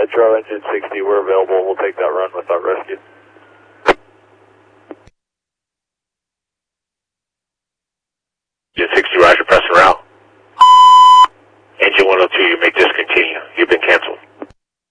Metro engine 60, we're available. We'll take that run without rescue. Engine 60, roger, press and route. Engine 102, you may discontinue. You've been